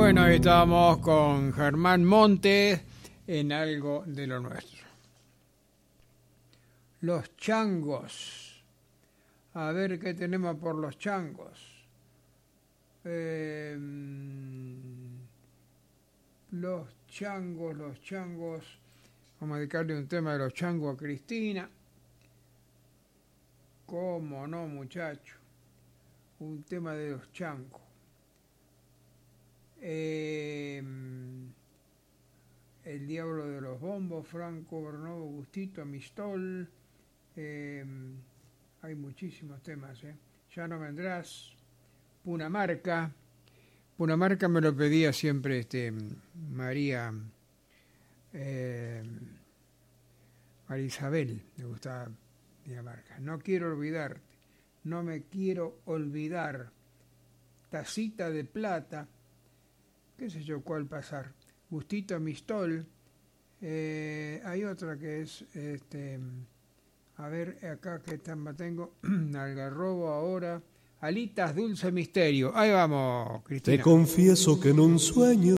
Bueno, estamos con Germán Montes en algo de lo nuestro. Los changos. A ver qué tenemos por los changos. Los changos. Vamos a dedicarle un tema de los changos a Cristina. ¿Cómo no, muchacho? Un tema de los changos. El Diablo de los Bombos, Franco Bernobo, Gustito, Amistol. Hay muchísimos temas, Ya no vendrás. Punamarca me lo pedía siempre María Isabel, le gustaba Dinamarca. No quiero olvidarte, no me quiero olvidar. Tacita de plata, qué sé yo cuál pasar. Gustito Amistol. Hay otra que es a ver acá que tengo. Algarrobo ahora. Alitas Dulce Misterio. Ahí vamos, Cristina. Te confieso que en un sueño